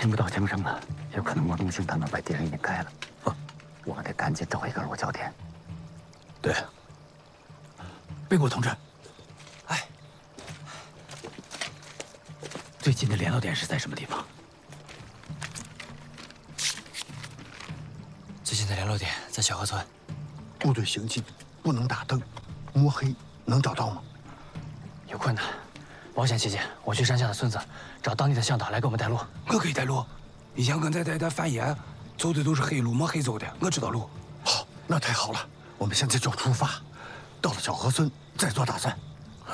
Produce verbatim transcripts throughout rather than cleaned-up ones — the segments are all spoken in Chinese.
听不到枪声了，有可能我们星他们把敌人引开了。啊，我们得赶紧找一个落脚点。 对，贝果同志， 哎，最近的联络点是在什么地方？ 最近的联络点在小河村。 部队行进不能打灯，摸黑能找到吗？ 有困难。保险起见，我去山下的村子找当地的向导来给我们带路。 我可以带路。以前跟在在在范爷走的都是黑路，摸黑走的，我知道路。 好，那太好了。我们现在就出发，到了小河村再做打算。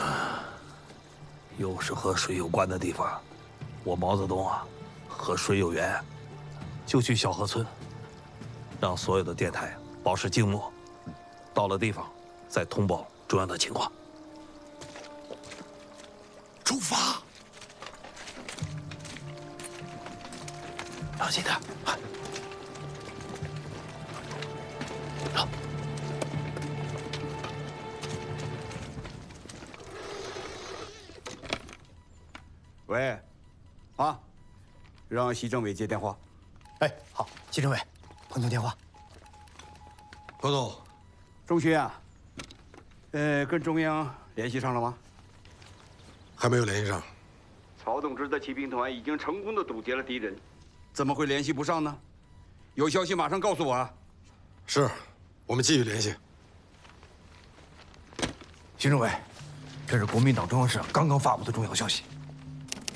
又是和水有关的地方，我毛泽东啊，和水有缘，就去小河村，让所有的电台保持静默，到了地方再通报中央的情况。 出发！ 小心点。好。 喂，啊，让习政委接电话。 哎，好，习政委，碰通电话。 何总， 钟勋啊，呃，跟中央联系上了吗？ 还没有联系上。 曹总支的骑兵团已经成功的堵截了敌人，怎么会联系不上呢？有消息马上告诉我啊！ 是，我们继续联系。 习政委，这是国民党中央社刚刚发布的重要消息。